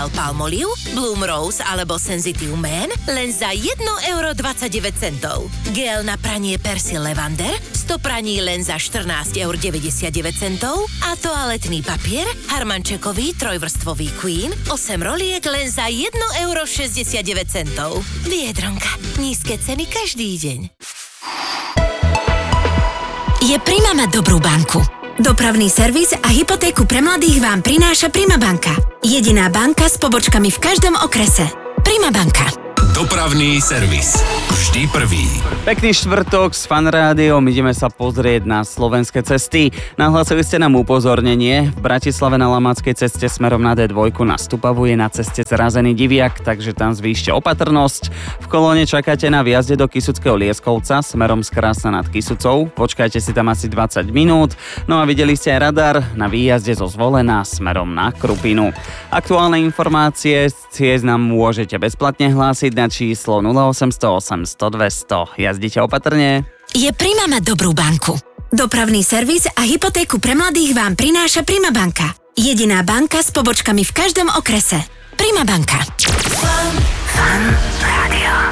Original Palmolive, Bloom Rose alebo Sensitive Man len za 1,29 €. Gel na pranie Persil Levander 100 praní len za 14,99 € a toaletný papier Harmančekový trojvrstvový Queen 8 roliek len za 1,69 €. Viedronka. Nízke ceny každý deň. Je Prima mať dobrú banku. Dopravný servis a hypotéku pre mladých vám prináša Prima banka. Jediná banka s pobočkami v každom okrese. Prima banka. Dopravný servis. Vždy prvý. Pekný štvrtok s Fan Rádiom. Ideme sa pozrieť na slovenské cesty. Nahlásili ste nám upozornenie. V Bratislave na Lamáckej ceste smerom na D2 na Stupavu je na ceste zrazený diviak, takže tam zvýšte opatrnosť. V kolóne čakáte na výjazde do Kysuckého Lieskovca smerom z Krásna nad Kysucou. Počkajte si tam asi 20 minút. No a videli ste aj radar na výjazde zo Zvolená smerom na Krupinu. Aktuálne informácie z ciest nám môžete bezplatne hlásiť na číslo 0800 800 200. Jazdite opatrne. Je Prima mať dobrú banku. Dopravný servis a hypotéku pre mladých vám prináša Prima banka. Jediná banka s pobočkami v každom okrese. Prima banka. Fan Rádio.